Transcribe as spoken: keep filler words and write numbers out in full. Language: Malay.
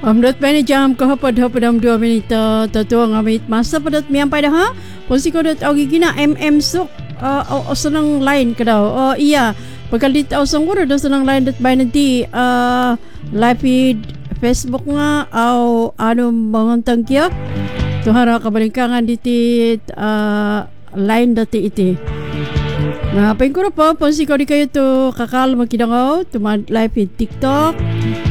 Amdot pani jam ko hapad hapad am dua minita tatuang amit masa padat miang pada ha ponsi ko dat augi gina mm sok uh, o senang lain ke daw oh iya bakal dit ausang ko do senang lain dat bay nanti uh, live feed Facebook nga au anu mangantang kia tuhara kabalingkangan ditit uh, lain dati iti na pengkuro pa ponsi ko di kayo to kakal makidangaw tumad live feed TikTok